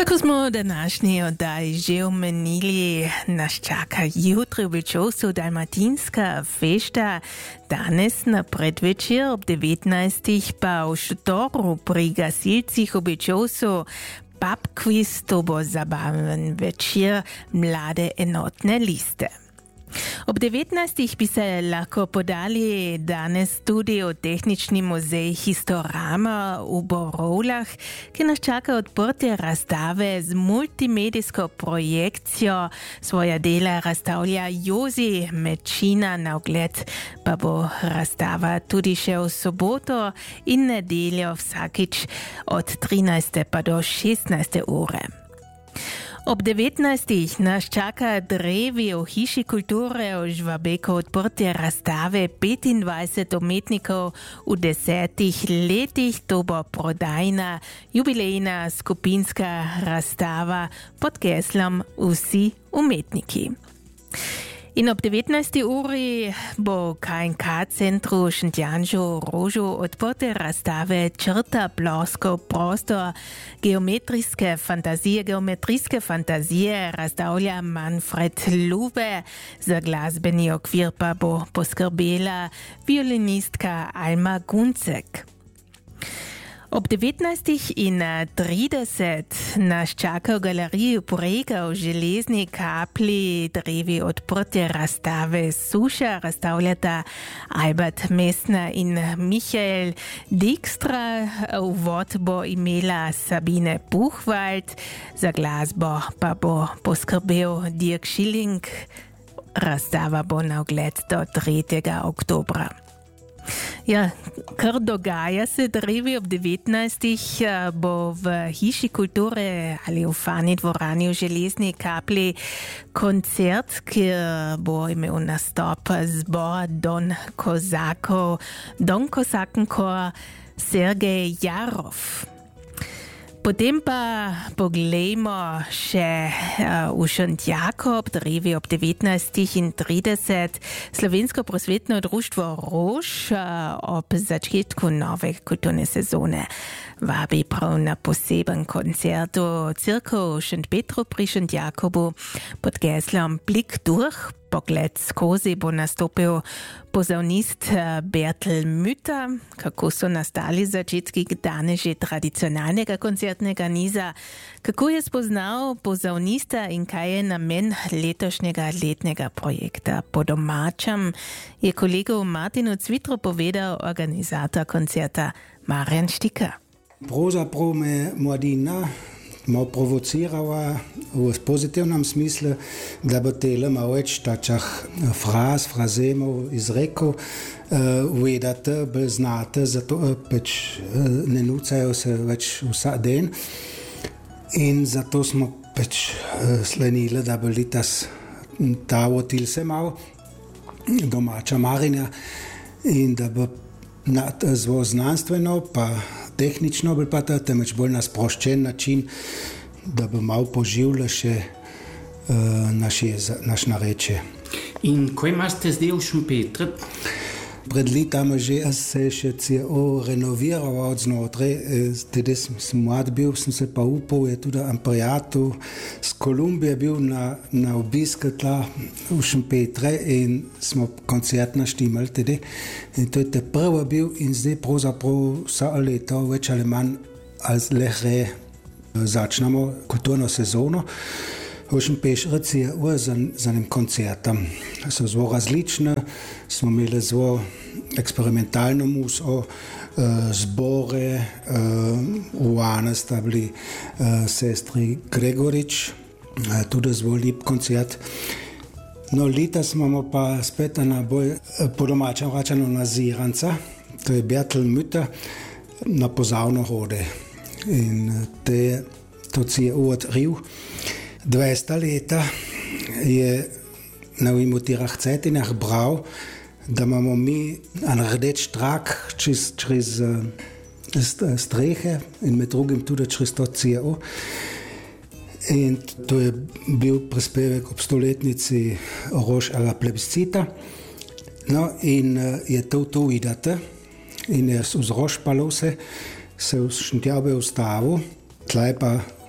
Kako smo današnji oddaj že omenili, nas čaka jutri v Čosu dalmatinska fešta. Danes na predvečer ob 19. pa v Štoru pri gasilcih v Čosu pub quiz, to bo zabaven večer mlade enotne liste. Ob 19. bi se lahko podali danes tudi v Tehnični muzej Historama v Borovljah, ki nas čaka odprtje razstave z multimedijsko projekcijo. Svoja dela razstavlja Jozi Mečina, na ogled pa bo razstava tudi še v soboto in nedeljo vsakič od 13. pa do 16. ure. Ob 19. nas čaka drevi v Hiši kulture v Žvabeku odprtje razstave 25 umetnikov v 10 letih. To bo prodajna, jubilejna skupinska razstava pod geslom Vsi umetniki. In ob 19. uri bo v KNK centru Šentjanžu Rožu odprte razstave Črta, ploskov, prostor, geometrijske fantazije razstavlja Manfred Lube. Za glasbeni okvir pa bo poskrbela violinistka Alma Guncek. Ob 19.30 nas čaka v galeriji Porega v Železni kapli drevi odprtje razstave Suša. Razstavljata Albert Messner in Michael Dijkstra. Uvod bo imela Sabine Buchwald, za glasbo pa bo poskrbel Dirk Schilling. Razstava bo na ogled do 3. oktobra. Ja, kar dogaja se drevi ob 19. bo v Hiši kulture ali v Fani dvorani v Železni kapli koncert, ki bo imel nastop zbor Don Kosakenkor Sergej Jarov. Potem pa poglejmo še v Šentjaku ob drevi ob 19.30. Slovensko prosvetno društvo Rož ob začetku nove kulturne sezone vabi prav na poseben koncert v Cirku Šentpetru pri Šentjakobu pod geslom Blik durch. Pogled skozi bo nastopil pozavnist Bertel Mütter. Kako so nastali začetki danes že tradicionalnega koncertnega niza? Kako je spoznal pozavnista in kaj je namen letošnjega letnega projekta? Po domačem je kolegu Martinu Cvitru povedal organizator koncerta Marjan Štiker. Pravzaprav me mladina malo provocirala v pozitivnem smislu, da bo tele malo več takšnih frazemov, izrekov vedete, bolj znate, zato pač ne nucajo se več vsak dan. In zato smo pač slenili, da bo letos ta votil se malo domača Marina in da bo zelo znanstveno pa tehnično bolj pa temveč bolj na sproščen način, da bi malo poživljal še naš narečje. In ko imate zdaj v Šentpetru? Pred letami se še CEO renoviral od znotraj, tedy sem mlad bil, sem se pa upal, je tudi Ampriatu z Kolumbije bil na obisk tla v Šentpetre in smo koncert naštimali tedy. In to je te prvo bil in zdaj pravzaprav vsa leto več ali manj ali lehre začnemo kulturno sezono. V Šentpešrci je z enim koncertom. So zelo različne, smo imeli zelo eksperimentalno muzo, zbore, v Ane sta bili sestri Gregorič, tudi zelo lep koncert. No, letos imamo pa spet na bolj po domačem vračano na Ziranca, to je Bertel Mütter na pozavno hode. In to si je odril. 200 leta je na Imotira Cetinah bral, da imamo mi en rdeč trak čez strehe in med drugim tudi čez to CEO. In to je bil prispevek ob stoletnici Oroškega plebiscita. No in je to vidite in je vzrošpalo se v Šentjabe ustavil, tlaj pa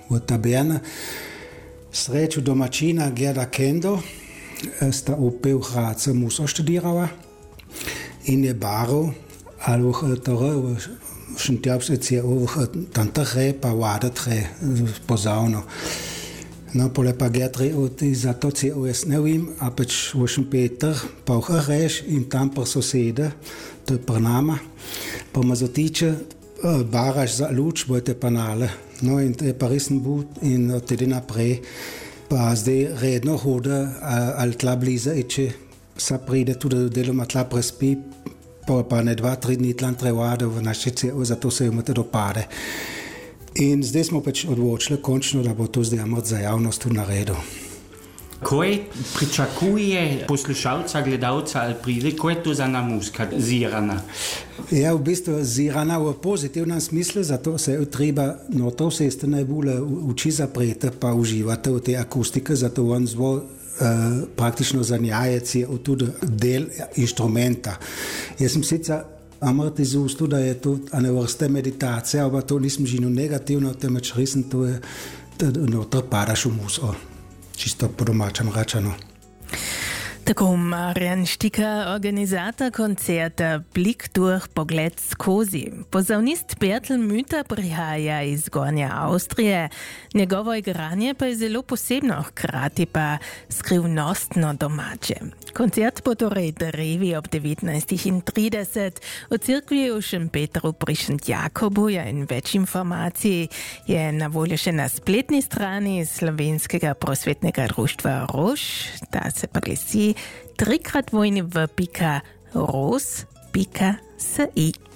v taberna. Sreču domačina Gerda Kendo sta opel Hradca muso študirala in je barov, ali v tore, v Šentjabseci je tanta hre, pa vada hre, pozavno. No, pole pa Gerda za to COS ne vem, a pač v Šempeter pa v Hreš in tam pa sosede, to je pa nama, pa ma zotiče, baraš za luč, bojte panale. No, in to je pa resen bil in od tedi naprej pa zdaj redno hode ali tla bliza iče, sa pride tudi deloma tla prespi, pa ne 2-3 dni tlan trevade v naši CO, zato se jim to dopade. In zdaj smo pač odločili končno, da bo to zdaj amrt za javnost tudi naredil. Kaj pričakuje poslušalca, gledalca ali pride, kaj je to za ena muzika, Zirana? Ja, v bistvu Zirana v pozitivnem smislu, zato se je treba noto vseste najbolj uči zaprete pa uživate v te akustike, zato on zelo praktično zanjajec je tudi del inštrumenta. Jaz sem sicer amrt iz ustu, da je to ene vrste meditacija, ampak to nisem žino negativno, temveč resno to je, da noter padaš v muzo. Čisto po domačem rečeno. Tako Marjan Štika, organizator koncerta Blik durch pogled skozi. Pozavnist Bertel Müter prihaja iz Gornje Avstrije. Njegovo igranje pa je zelo posebno, hkrati pa skrivnostno domače. Koncert bo torej drevi ob 19:30 v cerkvi v Šempetru pri Šentjakobu in več informacij je na voljo še na spletni strani Slovenskega prosvetnega društva Rož. Ta se pa glasi www.ros.si.